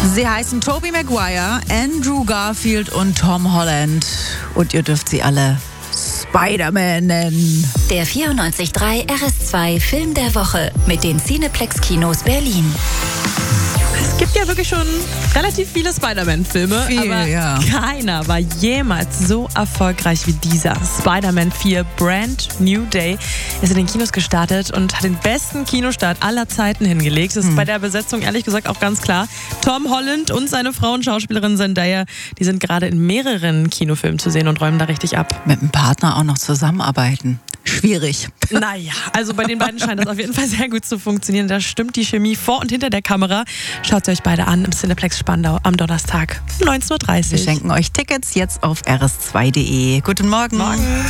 Sie heißen Tobey Maguire, Andrew Garfield und Tom Holland. Und ihr dürft sie alle Spider-Man nennen. Der 94.3 RS2 Film der Woche mit den Cineplex Kinos Berlin. Es gibt ja wirklich schon relativ viele Spider-Man-Filme, aber keiner war jemals so erfolgreich wie dieser. Spider-Man 4 Brand New Day ist in den Kinos gestartet und hat den besten Kinostart aller Zeiten hingelegt. Das ist bei der Besetzung ehrlich gesagt auch ganz klar. Tom Holland und seine Frau und Schauspielerin Zendaya, die sind gerade in mehreren Kinofilmen zu sehen und räumen da richtig ab. Mit einem Partner auch noch zusammenarbeiten. Schwierig. Naja, also bei den beiden scheint das auf jeden Fall sehr gut zu funktionieren. Da stimmt die Chemie vor und hinter der Kamera. Schaut euch beide an im Cineplex Spandau am Donnerstag um 19:30 Uhr. Wir schenken euch Tickets jetzt auf rs2.de. Guten Morgen. Morgen.